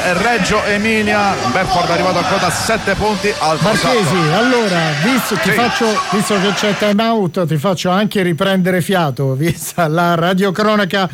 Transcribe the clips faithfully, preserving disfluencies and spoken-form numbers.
Reggio Emilia. Bedford è arrivato a quota sette punti al Marchesi. Allora, visto, ti sì. faccio, visto che c'è time out, ti faccio anche riprendere fiato, vista la radiocronaca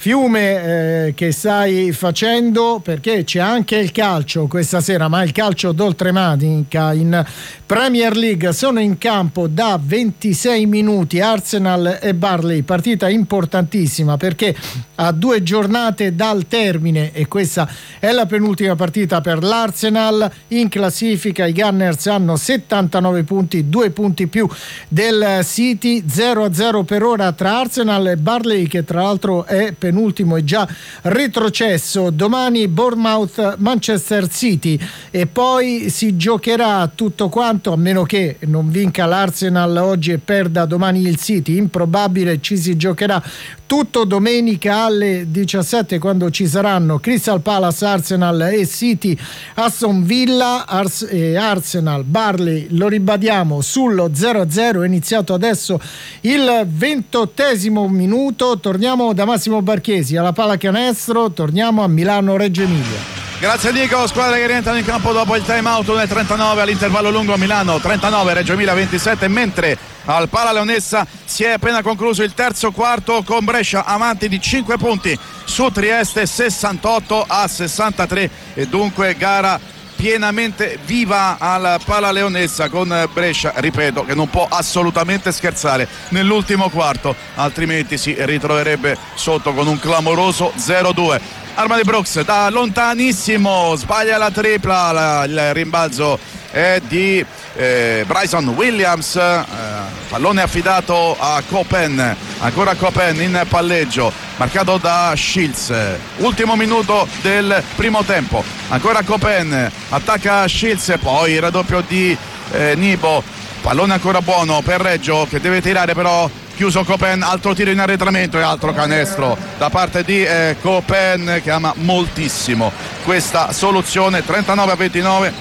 fiume eh, che stai facendo, perché c'è anche il calcio questa sera, ma il calcio d'oltremanica in Premier League. Sono in campo da ventisei minuti Arsenal e Burnley, partita importantissima perché a due giornate dal termine, e questa è la penultima partita per l'Arsenal, in classifica i Gunners hanno settantanove punti, due punti più del City. Zero a zero per ora tra Arsenal e Burnley, che tra l'altro è penultimo e già retrocesso. Domani Bournemouth Manchester City e poi si giocherà tutto quanto, a meno che non vinca l'Arsenal oggi e perda domani il City, improbabile, ci si giocherà tutto domenica alle diciassette, quando ci saranno Crystal Palace, Arsenal e City Aston Villa. Ars- e Arsenal Burnley, lo ribadiamo, sullo zero a zero. È iniziato adesso il ventottesimo minuto. Torniamo da Massimo Barchesi alla pallacanestro, torniamo a Milano Reggio Emilia. Grazie Nico. Squadre che rientrano in campo dopo il time out nel trentanove, all'intervallo lungo Milano trentanove, Reggio Emilia ventisette, mentre al Pala Leonessa si è appena concluso il terzo quarto con Brescia avanti di cinque punti su Trieste, sessantotto a sessantatré, e dunque gara pienamente viva al Pala Leonessa, con Brescia, ripeto, che non può assolutamente scherzare nell'ultimo quarto, altrimenti si ritroverebbe sotto con un clamoroso zero due. Arma di Brooks da lontanissimo sbaglia la tripla, la, il rimbalzo è di eh, Bryson Williams, eh, pallone affidato a Copen, ancora Copen in palleggio, marcato da Shields. Ultimo minuto del primo tempo, ancora Copen, attacca Shields, poi il raddoppio di eh, Nibo, pallone ancora buono per Reggio che deve tirare, però chiuso Copen, altro tiro in arretramento e altro canestro da parte di eh, Copen, che ama moltissimo questa soluzione. Trentanove a ventinove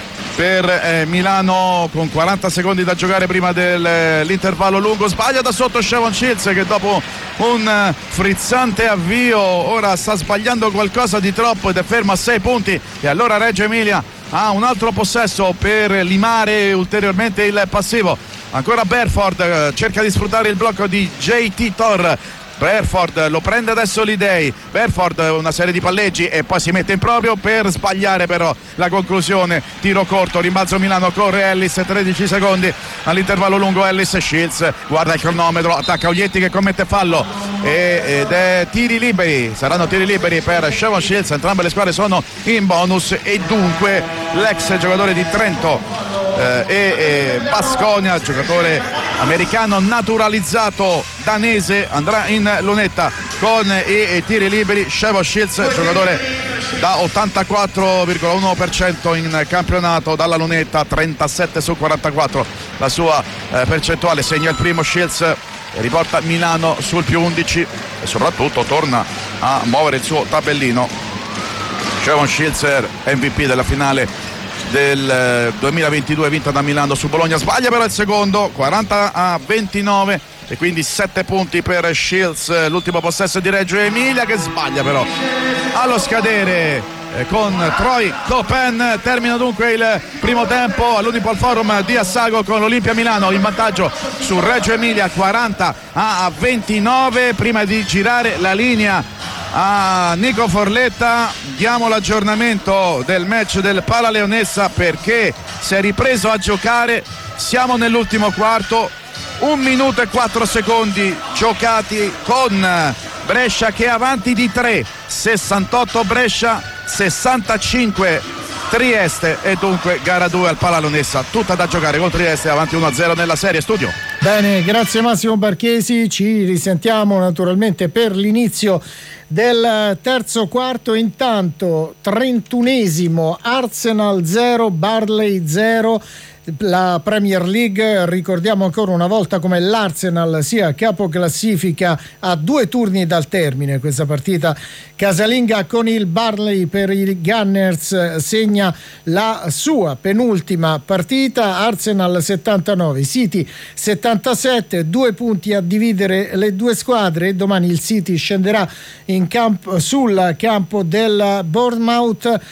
per eh, Milano, con quaranta secondi da giocare prima dell'intervallo lungo. Sbaglia da sotto Shavon Shields, che dopo un eh, frizzante avvio ora sta sbagliando qualcosa di troppo ed è fermo a sei punti, e allora Reggio Emilia ha un altro possesso per limare ulteriormente il passivo. Ancora Bedford, eh, cerca di sfruttare il blocco di J T Thor. Bedford lo prende adesso l'Idei. Bedford una serie di palleggi e poi si mette in proprio per sbagliare però la conclusione. Tiro corto, rimbalzo Milano, corre Ellis, tredici secondi all'intervallo lungo. Ellis, Shields guarda il cronometro, attacca Oglietti che commette fallo e, ed è tiri liberi, saranno tiri liberi per Shavon Shields. Entrambe le squadre sono in bonus e dunque l'ex giocatore di Trento eh, e, e Baskonia, giocatore americano naturalizzato danese, andrà in lunetta con i, i tiri liberi. Shavon Shields, giocatore da ottantaquattro virgola uno per cento in campionato dalla lunetta, trentasette su quarantaquattro la sua eh, percentuale. Segna il primo Shields e riporta Milano sul più undici e soprattutto torna a muovere il suo tabellino. Shavon Shields, M V P della finale del duemilaventidue vinta da Milano su Bologna. Sbaglia però il secondo, quaranta a ventinove, e quindi sette punti per Shields. L'ultimo possesso di Reggio Emilia, che sbaglia però allo scadere eh, con Troy Copen. Termina dunque il primo tempo all'Unipol Forum di Assago, con l'Olimpia Milano in vantaggio su Reggio Emilia quaranta a ventinove. Prima di girare la linea a Nico Forletta diamo l'aggiornamento del match del Pala Leonessa, perché si è ripreso a giocare. Siamo nell'ultimo quarto, un minuto e quattro secondi giocati, con Brescia che è avanti di tre, sessantotto Brescia, sessantacinque Trieste, e dunque gara due al Pala Leonessa, tutta da giocare con Trieste avanti uno a zero nella serie. Studio. Bene, grazie Massimo Barchesi, ci risentiamo naturalmente per l'inizio del terzo quarto. Intanto trentunesimo, Arsenal zero, Burnley zero. La Premier League, ricordiamo ancora una volta come l'Arsenal sia capoclassifica a due turni dal termine questa partita casalinga con il Burnley. Per i Gunners segna la sua penultima partita. Arsenal settantanove, City settantasette, due punti a dividere le due squadre. Domani il City scenderà in campo, sul campo del Bournemouth.